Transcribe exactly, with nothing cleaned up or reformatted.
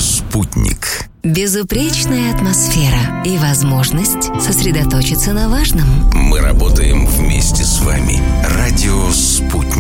«Спутник». Безупречная атмосфера и возможность сосредоточиться на важном. Мы работаем